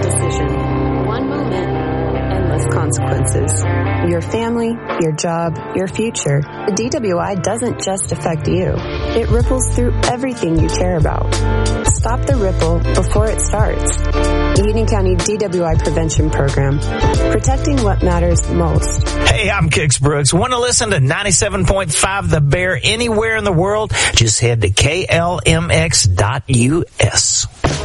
decision. One moment, endless consequences. Your family, your job, your future. The DWI doesn't just affect you. It ripples through everything you care about. Stop the ripple before it starts. Union County DWI Prevention Program. Protecting what matters most. Hey, I'm Kix Brooks. Want to listen to 97.5 The Bear anywhere in the world? Just head to klmx.us.